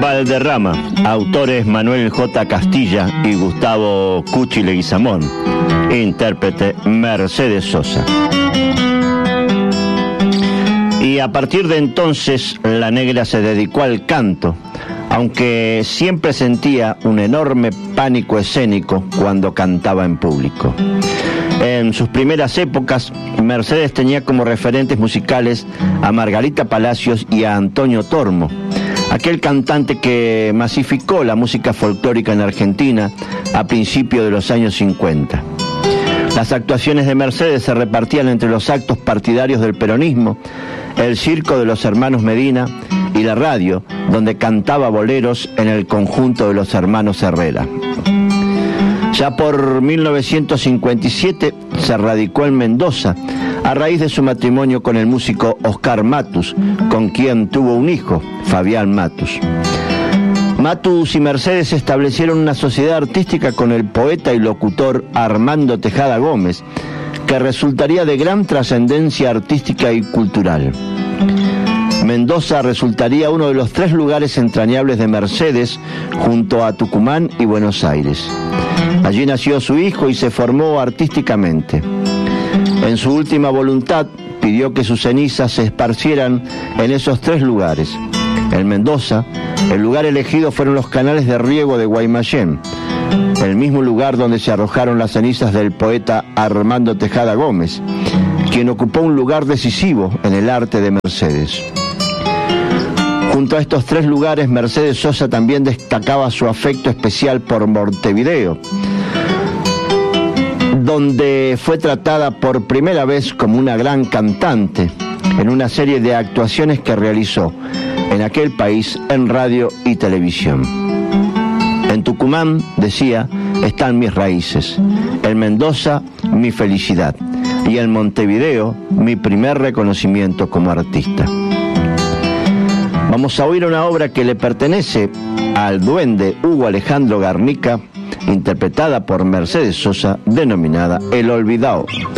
Valderrama, autores Manuel J. Castilla y Gustavo Cuchi Leguizamón, intérprete Mercedes Sosa. Y a partir de entonces la negra se dedicó al canto, aunque siempre sentía un enorme pánico escénico cuando cantaba en público. En sus primeras épocas, Mercedes tenía como referentes musicales a Margarita Palacios y a Antonio Tormo, aquel cantante que masificó la música folclórica en Argentina a principios de los años 50. Las actuaciones de Mercedes se repartían entre los actos partidarios del peronismo, el circo de los hermanos Medina y la radio, donde cantaba boleros en el conjunto de los hermanos Herrera. Ya por 1957 se radicó en Mendoza, a raíz de su matrimonio con el músico Oscar Matus, con quien tuvo un hijo, Fabián Matus. Matus y Mercedes establecieron una sociedad artística con el poeta y locutor Armando Tejada Gómez, que resultaría de gran trascendencia artística y cultural. Mendoza resultaría uno de los 3 lugares entrañables de Mercedes, junto a Tucumán y Buenos Aires. Allí nació su hijo y se formó artísticamente. En su última voluntad, pidió que sus cenizas se esparcieran en esos 3 lugares. En Mendoza, el lugar elegido fueron los canales de riego de Guaymallén, el mismo lugar donde se arrojaron las cenizas del poeta Armando Tejada Gómez, quien ocupó un lugar decisivo en el arte de Mercedes. Junto a estos 3 lugares, Mercedes Sosa también destacaba su afecto especial por Montevideo, donde fue tratada por primera vez como una gran cantante en una serie de actuaciones que realizó en aquel país en radio y televisión. En Tucumán, decía, están mis raíces, en Mendoza mi felicidad y en Montevideo mi primer reconocimiento como artista. Vamos a oír una obra que le pertenece al duende Hugo Alejandro Garnica, interpretada por Mercedes Sosa, denominada El Olvidao.